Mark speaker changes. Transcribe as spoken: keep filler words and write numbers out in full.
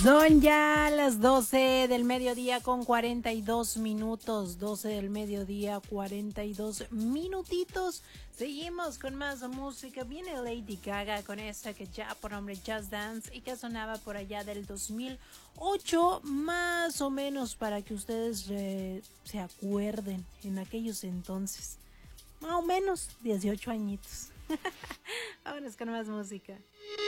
Speaker 1: Son ya las doce del mediodía con cuarenta y dos minutos, doce del mediodía, cuarenta y dos minutitos. Seguimos con más música. Viene Lady Gaga con esta que ya por nombre Just Dance y que sonaba por allá del dos mil ocho, más o menos, para que ustedes eh, se acuerden en aquellos entonces. Más o menos dieciocho añitos. Vámonos con más música.